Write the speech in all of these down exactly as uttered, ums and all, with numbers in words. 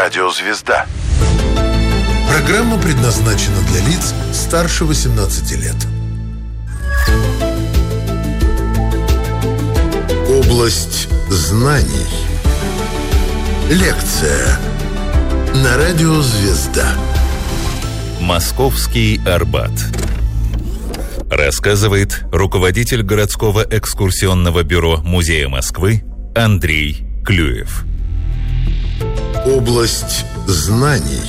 Радио «Звезда». Программа предназначена для лиц старше восемнадцати лет. Область знаний. Лекция на Радио «Звезда». Московский Арбат. Рассказывает руководитель городского экскурсионного бюро Музея Москвы Андрей Клюев. Область знаний.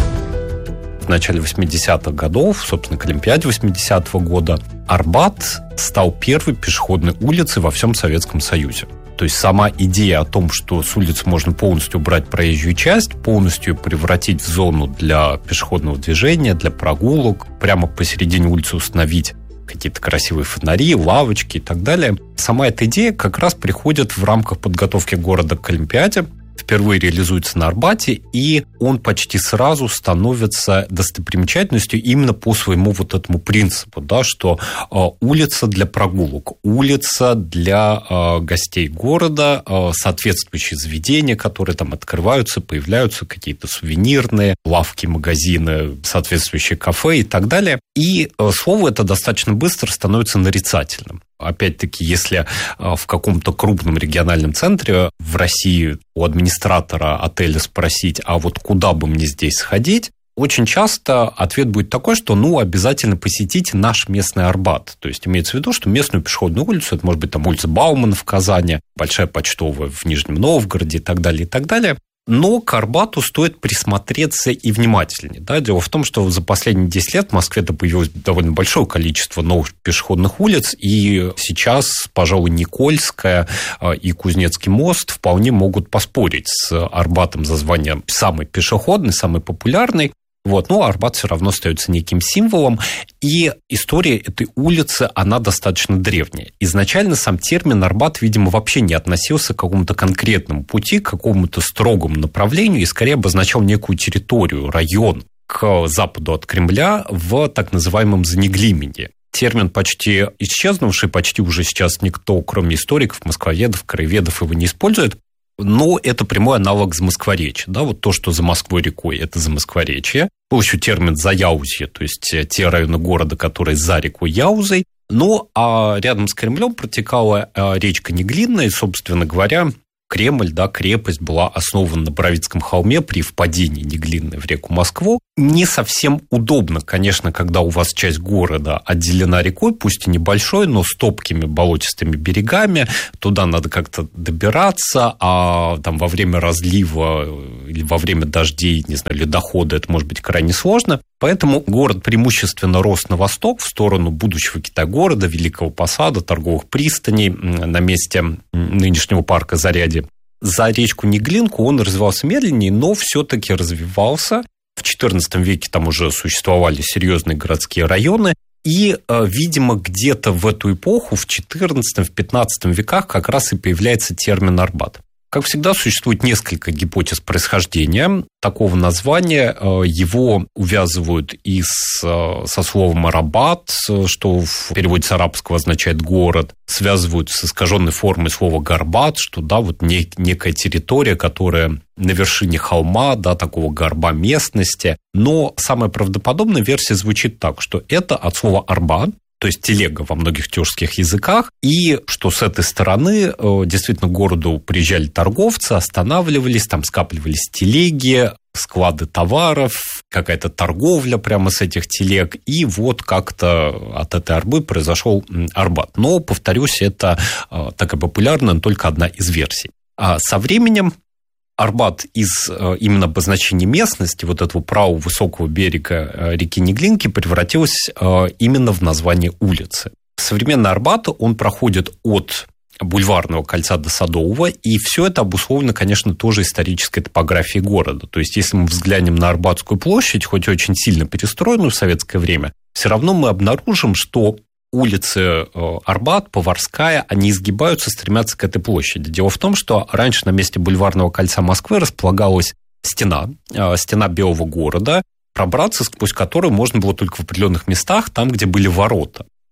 В начале восьмидесятых годов, собственно, к Олимпиаде восьмидесятого года, Арбат стал первой пешеходной улицей во всем Советском Союзе. То есть сама идея о том, что с улицы можно полностью убрать проезжую часть, полностью превратить в зону для пешеходного движения, для прогулок, прямо посередине улицы установить какие-то красивые фонари, лавочки и так далее. Сама эта идея как раз приходит в рамках подготовки города к Олимпиаде, впервые реализуется на Арбате, и он почти сразу становится достопримечательностью именно по своему вот этому принципу, да, что э, улица для прогулок, улица для э, гостей города, э, соответствующие заведения, которые там открываются, появляются, какие-то сувенирные лавки, магазины, соответствующие кафе и так далее. И э, слово это достаточно быстро становится нарицательным. Опять-таки, если в каком-то крупном региональном центре в России у администратора отеля спросить, а вот куда бы мне здесь сходить, очень часто ответ будет такой, что ну, обязательно посетите наш местный Арбат. То есть имеется в виду, что местную пешеходную улицу, это может быть там улица Баумана в Казани, Большая Почтовая в Нижнем Новгороде и так далее, и так далее. Но к Арбату стоит присмотреться и внимательнее. Да? Дело в том, что за последние десять лет в Москве-то появилось довольно большое количество новых пешеходных улиц, и сейчас, пожалуй, Никольская и Кузнецкий мост вполне могут поспорить с Арбатом за звание самый пешеходный, самый популярный. Вот, но Арбат все равно остается неким символом, и история этой улицы, она достаточно древняя. Изначально сам термин Арбат, видимо, вообще не относился к какому-то конкретному пути, к какому-то строгому направлению, и скорее обозначал некую территорию, район к западу от Кремля в так называемом Занеглимене. Термин почти исчезнувший, почти уже сейчас никто, кроме историков, москвоведов, краеведов, его не использует. Но это прямой аналог Замоскворечья. Да? Вот то, что за Москвой рекой, это Замоскворечье. Был еще термин Заяузье, то есть те районы города, которые за рекой Яузой. Ну, а рядом с Кремлем протекала речка Неглинная, и, собственно говоря, Кремль, да, крепость была основана на Боровицком холме при впадении Неглинной в реку Москву. Не совсем удобно, конечно, когда у вас часть города отделена рекой, пусть и небольшой, но с топкими болотистыми берегами. Туда надо как-то добираться, а там во время разлива или во время дождей, не знаю, ледохода это может быть крайне сложно. Поэтому город преимущественно рос на восток, в сторону будущего Китай-города, Великого Посада, торговых пристаней на месте нынешнего парка Зарядье. За речку Неглинку он развивался медленнее, но все-таки развивался. В четырнадцатом веке там уже существовали серьезные городские районы. И, видимо, где-то в эту эпоху, в четырнадцатом-пятнадцатом веках, как раз и появляется термин «Арбат». Как всегда, существует несколько гипотез происхождения такого названия. Его увязывают и с, со словом «арабат», что в переводе с арабского означает «город», связывают с искаженной формой слова «горбат», что да, вот некая территория, которая на вершине холма, да, такого горба местности. Но самая правдоподобная версия звучит так, что это от слова «арбат», то есть телега во многих тюркских языках, и что с этой стороны действительно к городу приезжали торговцы, останавливались, там скапливались телеги, склады товаров, какая-то торговля прямо с этих телег, и вот как-то от этой арбы произошел Арбат. Но, повторюсь, это такая популярная, но только одна из версий. А со временем Арбат из именно обозначения местности, вот этого правого высокого берега реки Неглинки, превратился именно в название улицы. Современный Арбат, он проходит от Бульварного кольца до Садового, и все это обусловлено, конечно, тоже исторической топографией города. То есть, если мы взглянем на Арбатскую площадь, хоть очень сильно перестроенную в советское время, все равно мы обнаружим, что улицы Арбат, Поварская, они изгибаются, стремятся к этой площади. Дело в том, что раньше на месте Бульварного кольца Москвы располагалась стена, стена Белого города, пробраться сквозь которую можно было только в определенных местах, там, где были ворота.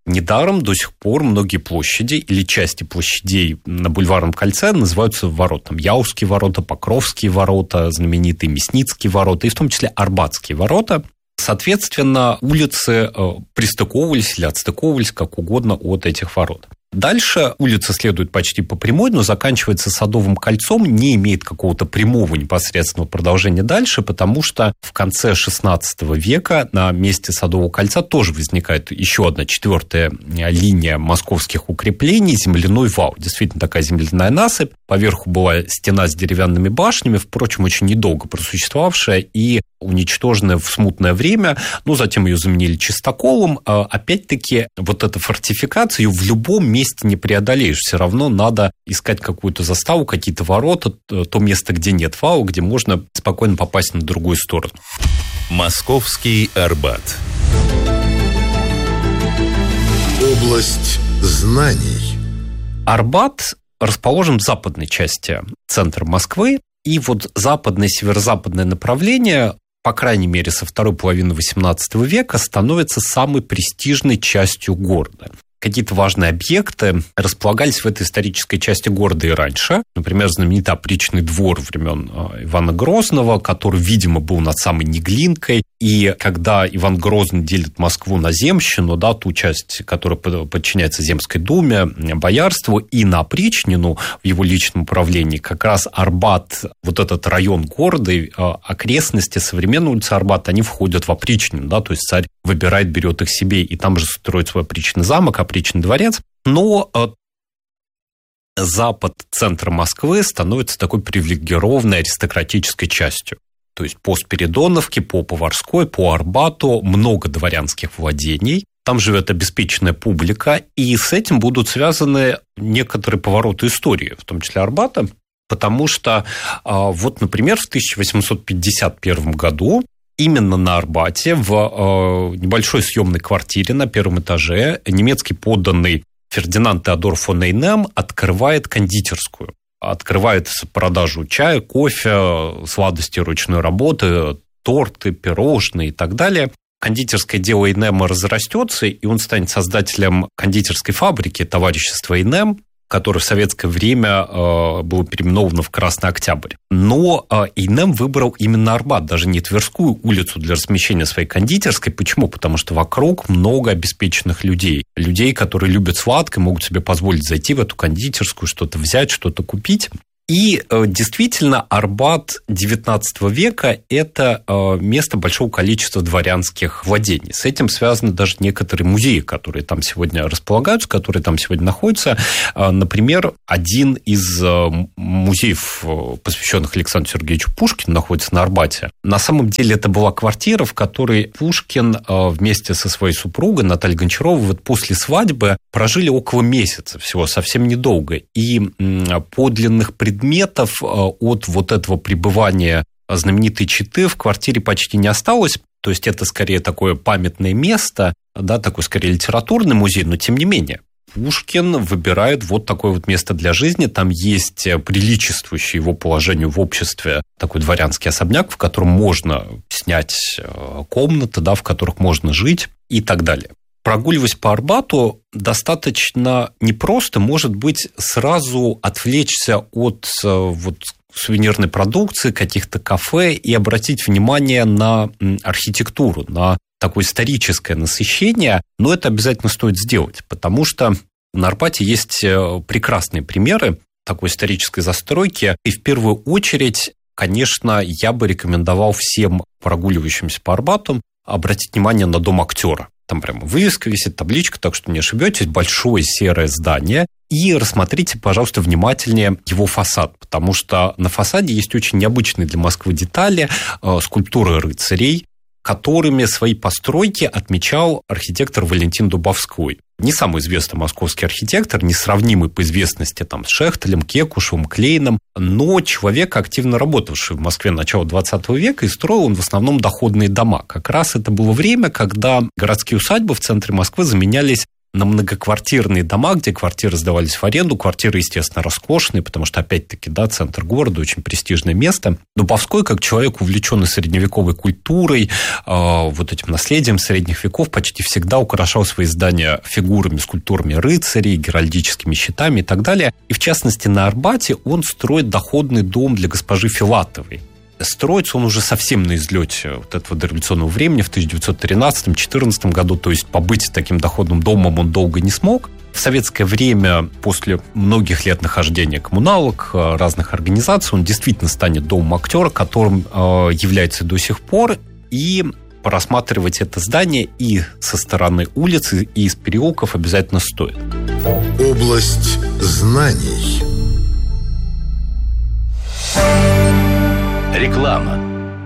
Недаром до сих пор многие площади или части площадей на Бульварном кольце называются воротами. Яузские ворота, Покровские ворота, знаменитые Мясницкие ворота, и в том числе Арбатские ворота. Соответственно, улицы пристыковывались или отстыковывались, как угодно, от этих ворот. Дальше улица следует почти по прямой, но заканчивается Садовым кольцом, не имеет какого-то прямого непосредственного продолжения дальше, потому что в конце шестнадцатого века на месте Садового кольца тоже возникает еще одна четвертая линия московских укреплений, земляной вал. Действительно, такая земляная насыпь. Поверху была стена с деревянными башнями, впрочем, очень недолго просуществовавшая и уничтоженная в смутное время, но затем ее заменили чистоколом. Опять-таки, вот эта фортификация, ее в любом месте не преодолеешь. Все равно надо искать какую-то заставу, какие-то ворота, то место, где нет вала, где можно спокойно попасть на другую сторону. Московский Арбат. Область знаний. Арбат расположен в западной части центра Москвы, и вот западное, северо-западное направление, по крайней мере, со второй половины восемнадцатого века, становится самой престижной частью города. Какие-то важные объекты располагались в этой исторической части города и раньше. Например, знаменитый опричный двор времен Ивана Грозного, который, видимо, был над самой Неглинкой. И когда Иван Грозный делит Москву на земщину, да, ту часть, которая подчиняется Земской думе, боярству, и на опричнину в его личном управлении, как раз Арбат, вот этот район города, окрестности современной улицы Арбат, они входят в опричнину, да, то есть царь выбирает, берет их себе, и там же строит свой опричный замок, опричный дворец. Но запад центра Москвы становится такой привилегированной аристократической частью. То есть по Спиридоновке, по Поварской, по Арбату много дворянских владений. Там живет обеспеченная публика, и с этим будут связаны некоторые повороты истории, в том числе Арбата, потому что, вот, например, в тысяча восемьсот пятьдесят первом году именно на Арбате в небольшой съемной квартире на первом этаже немецкий подданный Фердинанд Теодор фон Эйнем открывает кондитерскую. Открывает продажу чая, кофе, сладости ручной работы, торты, пирожные и так далее. Кондитерское дело Эйнема разрастется, и он станет создателем кондитерской фабрики товарищества Эйнем, которое в советское время э, было переименовано в Красный Октябрь. Но э, Эйнем выбрал именно Арбат, даже не Тверскую улицу для размещения своей кондитерской. Почему? Потому что вокруг много обеспеченных людей. Людей, которые любят сладкое, могут себе позволить зайти в эту кондитерскую, что-то взять, что-то купить. И э, действительно, Арбат девятнадцатого века – это э, место большого количества дворянских владений. С этим связаны даже некоторые музеи, которые там сегодня располагаются, которые там сегодня находятся. Э, например, один из э, музеев, э, посвященных Александру Сергеевичу Пушкину, находится на Арбате. На самом деле это была квартира, в которой Пушкин э, вместе со своей супругой Натальей Гончаровой вот после свадьбы прожили около месяца всего, совсем недолго. И э, подлинных предметов Предметов от вот этого пребывания знаменитой четы в квартире почти не осталось. То есть это скорее такое памятное место, да, такой скорее литературный музей, но тем не менее. Пушкин выбирает вот такое вот место для жизни. Там есть приличествующий его положению в обществе такой дворянский особняк, в котором можно снять комнаты, да, в которых можно жить и так далее. Прогуливаясь по Арбату, достаточно непросто, может быть, сразу отвлечься от вот, сувенирной продукции, каких-то кафе и обратить внимание на архитектуру, на такое историческое насыщение. Но это обязательно стоит сделать, потому что на Арбате есть прекрасные примеры такой исторической застройки. И в первую очередь, конечно, я бы рекомендовал всем прогуливающимся по Арбату обратить внимание на дом актера. Там прямо вывеска висит, табличка, так что не ошибетесь, большое серое здание. И рассмотрите, пожалуйста, внимательнее его фасад, потому что на фасаде есть очень необычные для Москвы детали, э, скульптуры рыцарей, которыми свои постройки отмечал архитектор Валентин Дубовской. Не самый известный московский архитектор, несравнимый по известности там, с Шехтелем, Кекушевым, Клейном, но человек, активно работавший в Москве начала двадцатого века, и строил он в основном доходные дома. Как раз это было время, когда городские усадьбы в центре Москвы заменялись на многоквартирные дома, где квартиры сдавались в аренду. Квартиры, естественно, роскошные, потому что, опять-таки, да, центр города, очень престижное место. Дубовской, как человек, увлеченный средневековой культурой, вот этим наследием средних веков, почти всегда украшал свои здания фигурами, скульптурами рыцарей, геральдическими щитами и так далее. И, в частности, на Арбате он строит доходный дом для госпожи Филатовой. Строится он уже совсем на излете вот этого дореволюционного времени, в тысяча девятьсот тринадцатом-четырнадцатом году, то есть побыть таким доходным домом он долго не смог. В советское время, после многих лет нахождения коммуналок, разных организаций, он действительно станет домом актера, которым является до сих пор, и порассматривать это здание и со стороны улицы, и из переулков обязательно стоит. Область знаний. Реклама.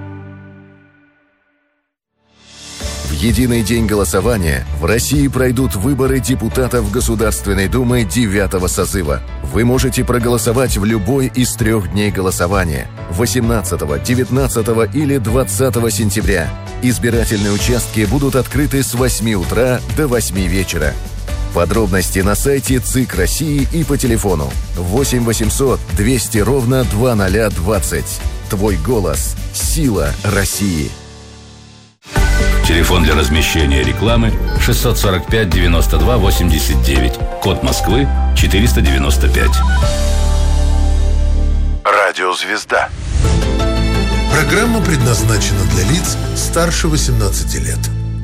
В единый день голосования в России пройдут выборы депутатов Государственной Думы девятого созыва. Вы можете проголосовать в любой из трех дней голосования – восемнадцатого, девятнадцатого или двадцатого сентября. Избирательные участки будут открыты с восьми утра до восьми вечера. Подробности на сайте ЦИК России и по телефону восемь восемьсот двести ровно двадцать двадцать. Твой голос – сила России. Телефон для размещения рекламы шестьсот сорок пять девяносто два восемьдесят девять. Код Москвы четыреста девяносто пять. Радиозвезда. Программа предназначена для лиц старше восемнадцати лет.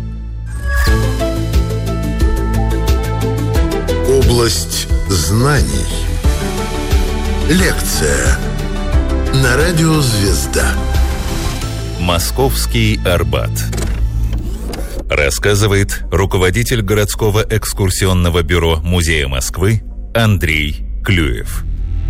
Область знаний. Лекция на радио «Звезда». Московский Арбат. Рассказывает руководитель городского экскурсионного бюро Музея Москвы Андрей Клюев.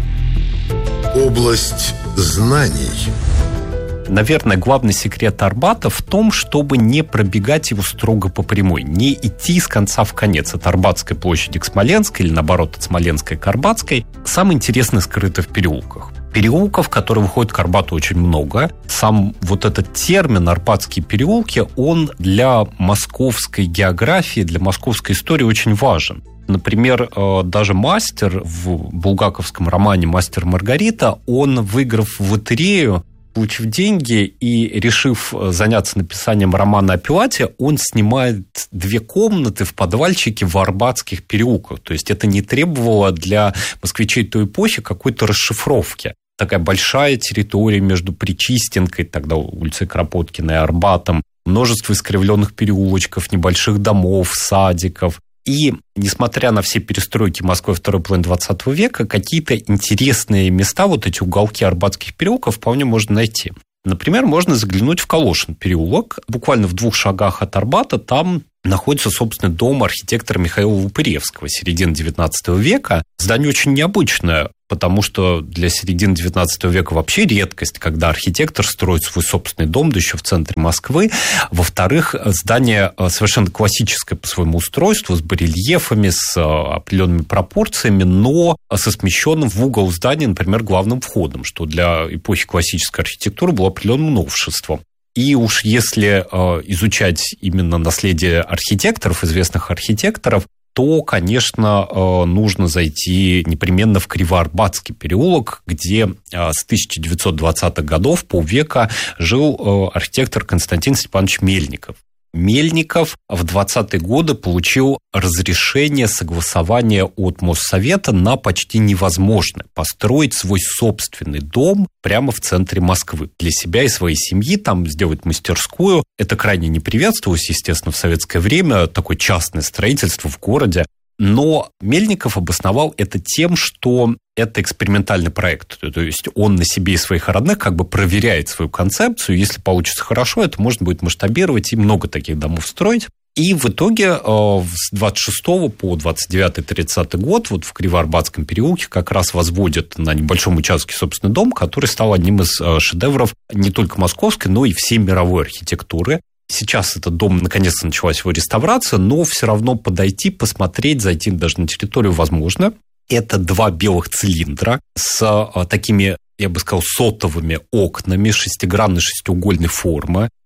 Область знаний. Наверное, главный секрет Арбата в том, чтобы не пробегать его строго по прямой, не идти с конца в конец от Арбатской площади к Смоленской или, наоборот, от Смоленской к Арбатской. Самое интересное скрыто в переулках. Переулков, которые выходят к Арбату, очень много. Сам вот этот термин «Арбатские переулки», он для московской географии, для московской истории очень важен. Например, даже мастер в булгаковском романе «Мастер и Маргарита», он, выиграв в лотерею, получив деньги и решив заняться написанием романа о Пилате, он снимает две комнаты в подвальчике в Арбатских переулках. То есть это не требовало для москвичей той эпохи какой-то расшифровки. Такая большая территория между Причистенкой, тогда улицей Кропоткина, и Арбатом, множество искривленных переулочков, небольших домов, садиков. И, несмотря на все перестройки Москвы второй половины двадцатого века, какие-то интересные места, вот эти уголки Арбатских переулков, вполне можно найти. Например, можно заглянуть в Калошин переулок. Буквально в двух шагах от Арбата там находится собственный дом архитектора Михаила Лупыревского середины девятнадцатого века. Здание очень необычное, потому что для середины девятнадцатого века вообще редкость, когда архитектор строит свой собственный дом, да еще в центре Москвы. Во-вторых, здание совершенно классическое по своему устройству, с барельефами, с определенными пропорциями, но со смещенным в угол здания, например, главным входом, что для эпохи классической архитектуры было определенным новшеством. И уж если э, изучать именно наследие архитекторов, известных архитекторов, то, конечно, э, нужно зайти непременно в Кривоарбатский переулок, где э, с тысяча девятьсот двадцатых годов полвека жил э, архитектор Константин Степанович Мельников. Мельников в двадцатые годы получил разрешение согласования от Моссовета на почти невозможное – построить свой собственный дом прямо в центре Москвы. Для себя и своей семьи там сделать мастерскую. Это крайне не приветствовалось, естественно, в советское время, такое частное строительство в городе. Но Мельников обосновал это тем, что это экспериментальный проект. То есть он на себе и своих родных как бы проверяет свою концепцию. Если получится хорошо, это можно будет масштабировать и много таких домов строить. И в итоге с двадцать шестого по двадцать девятый тридцатый год вот в Кривоарбатском переулке как раз возводят на небольшом участке собственный дом, который стал одним из шедевров не только московской, но и всей мировой архитектуры. Сейчас этот дом, наконец-то, началась его реставрация, но все равно подойти, посмотреть, зайти даже на территорию возможно. Это два белых цилиндра с такими, я бы сказал, сотовыми окнами шестигранной шестиугольной формы.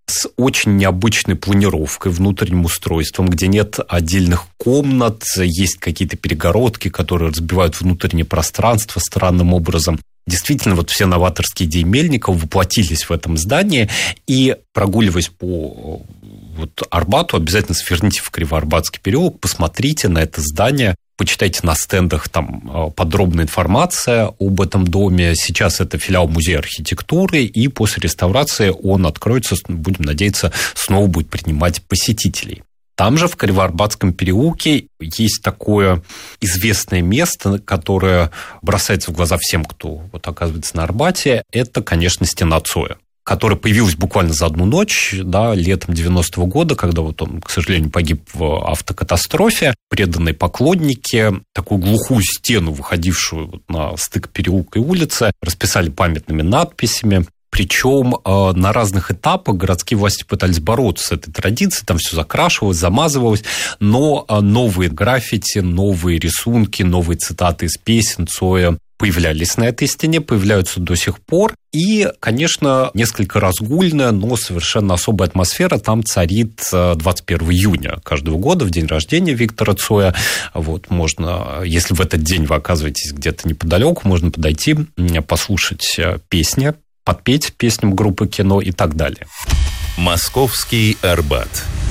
с очень необычной планировкой, внутренним устройством, где нет отдельных комнат, есть какие-то перегородки, которые разбивают внутреннее пространство странным образом. Действительно, вот все новаторские идеи Мельникова воплотились в этом здании, и, прогуливаясь по вот Арбату, обязательно сверните в Кривоарбатский переулок, посмотрите на это здание, почитайте на стендах, там подробная информация об этом доме. Сейчас это филиал Музея архитектуры, и после реставрации он откроется, будем надеяться, снова будет принимать посетителей. Там же, в Кривоарбатском переулке, есть такое известное место, которое бросается в глаза всем, кто вот оказывается на Арбате. Это, конечно, стена Цоя, которая появилась буквально за одну ночь, да, летом девяностого года, когда вот он, к сожалению, погиб в автокатастрофе. Преданные поклонники такую глухую стену, выходившую вот на стык переулка и улицы, расписали памятными надписями. Причем э, на разных этапах городские власти пытались бороться с этой традицией, там все закрашивалось, замазывалось, но э, новые граффити, новые рисунки, новые цитаты из песен Цоя появлялись на этой стене, появляются до сих пор. И, конечно, несколько разгульная, но совершенно особая атмосфера там царит двадцать первого июня каждого года, в день рождения Виктора Цоя. Вот, можно, если в этот день вы оказываетесь где-то неподалеку, можно подойти, послушать песни, подпеть песням группы «Кино» и так далее. Московский Арбат.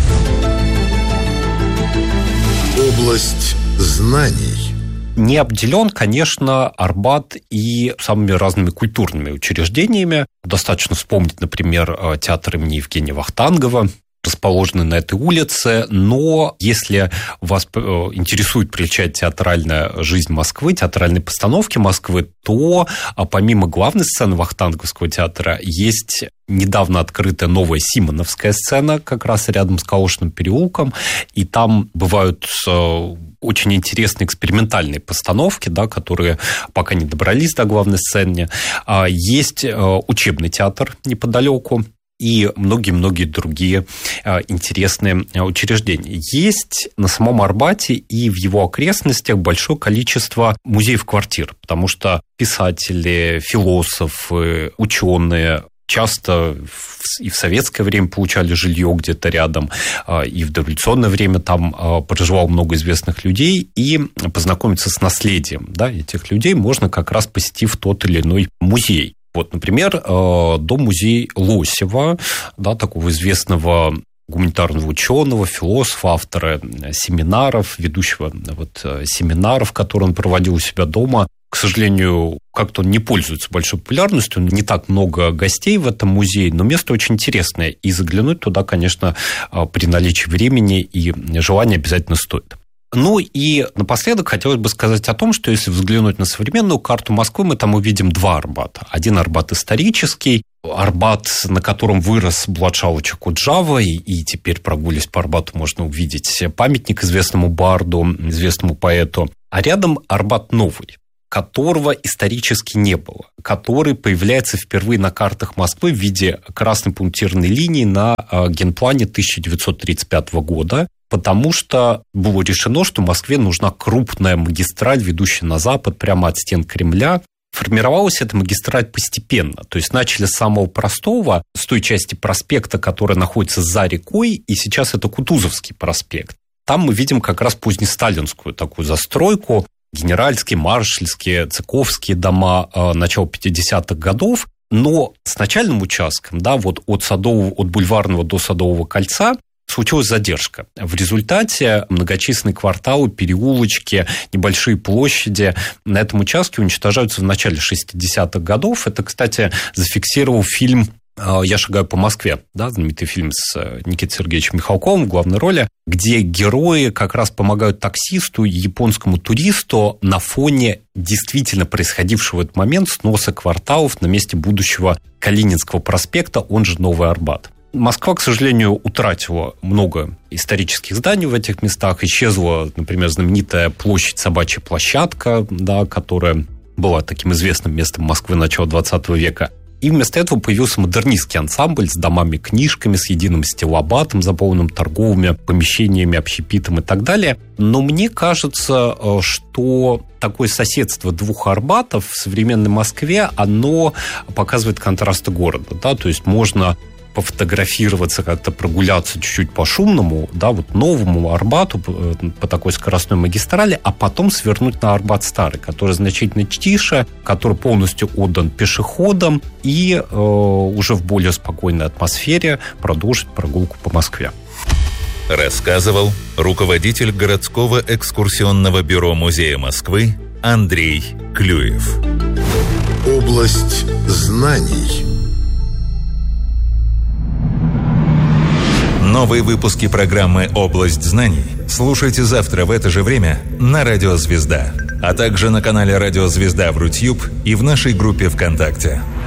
Область знаний. Не обделен, конечно, Арбат и самыми разными культурными учреждениями. Достаточно вспомнить, например, театр имени Евгения Вахтангова, расположенный на этой улице, но если вас интересует, прельщать театральная жизнь Москвы, театральные постановки Москвы, то помимо главной сцены Вахтанговского театра есть недавно открытая новая Симоновская сцена, как раз рядом с Калошным переулком, и там бывают очень интересные экспериментальные постановки, да, которые пока не добрались до главной сцены. Есть учебный театр неподалеку, и многие-многие другие интересные учреждения. Есть на самом Арбате и в его окрестностях большое количество музеев-квартир, потому что писатели, философы, ученые часто и в советское время получали жилье где-то рядом, и в дореволюционное время там проживало много известных людей, и познакомиться с наследием, да, этих людей можно как раз посетив тот или иной музей. Вот, например, дом-музей Лосева, да, такого известного гуманитарного ученого, философа, автора семинаров, ведущего вот, семинаров, которые он проводил у себя дома. К сожалению, как-то он не пользуется большой популярностью, не так много гостей в этом музее, но место очень интересное, и заглянуть туда, конечно, при наличии времени и желания обязательно стоит. Ну и напоследок хотелось бы сказать о том, что если взглянуть на современную карту Москвы, мы там увидим два Арбата. Один Арбат исторический, Арбат, на котором вырос Бладшава Чекуджава, и, и теперь, прогулясь по Арбату, можно увидеть памятник известному барду, известному поэту. А рядом Арбат новый, которого исторически не было, который появляется впервые на картах Москвы в виде красной пунктирной линии на генплане тысяча девятьсот тридцать пятого года, потому что было решено, что Москве нужна крупная магистраль, ведущая на запад, прямо от стен Кремля. Формировалась эта магистраль постепенно. То есть начали с самого простого, с той части проспекта, которая находится за рекой, и сейчас это Кутузовский проспект. Там мы видим как раз позднесталинскую такую застройку, генеральские, маршальские, цыковские дома э, начала пятидесятых годов. Но с начальным участком, да, вот от Садового, от Бульварного до Садового кольца, случилась задержка. В результате многочисленные кварталы, переулочки, небольшие площади на этом участке уничтожаются в начале шестидесятых годов. Это, кстати, зафиксировал фильм «Я шагаю по Москве», да, знаменитый фильм с Никитой Сергеевичем Михалковым в главной роли, где герои как раз помогают таксисту, японскому туристу на фоне действительно происходившего в этот момент сноса кварталов на месте будущего Калининского проспекта, он же Новый Арбат. Москва, к сожалению, утратила много исторических зданий в этих местах. Исчезла, например, знаменитая площадь Собачья площадка, да, которая была таким известным местом Москвы начала двадцатого века. И вместо этого появился модернистский ансамбль с домами-книжками, с единым стилобатом, заполненным торговыми помещениями, общепитом и так далее. Но мне кажется, что такое соседство двух Арбатов в современной Москве, оно показывает контрасты города. Да? То есть можно пофотографироваться, как-то прогуляться чуть-чуть по шумному, да, вот новому Арбату по такой скоростной магистрали, а потом свернуть на Арбат Старый, который значительно тише, который полностью отдан пешеходам, и э, уже в более спокойной атмосфере продолжить прогулку по Москве. Рассказывал руководитель городского экскурсионного бюро Музея Москвы Андрей Клюев. Область знаний. Новые выпуски программы «Область знаний» слушайте завтра в это же время на Радио Звезда, а также на канале Радио Звезда в Рутьюб и в нашей группе ВКонтакте.